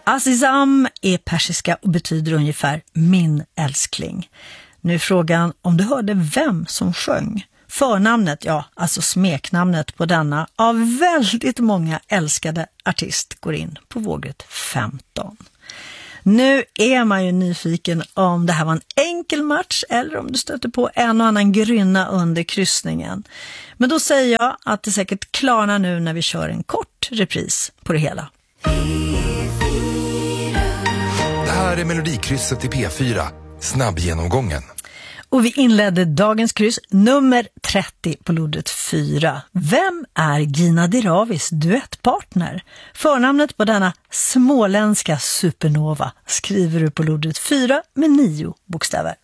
Azizam är persiska och betyder ungefär min älskling. Nu är frågan om du hörde vem som sjöng. Förnamnet, ja, alltså smeknamnet på denna av väldigt många älskade artist går in på vågrätt 15. Nu är man ju nyfiken om det här var en enkel match eller om du stöter på en och annan grynna under kryssningen. Men då säger jag att det säkert klarnar nu när vi kör en kort repris på det hela. Det här är Melodikrysset i P4, snabbgenomgången. Och vi inledde dagens kryss nummer 30 på lodret 4. Vem är Gina Diravis duettpartner? Förnamnet på denna småländska supernova skriver du på lodret 4 med 9 bokstäver.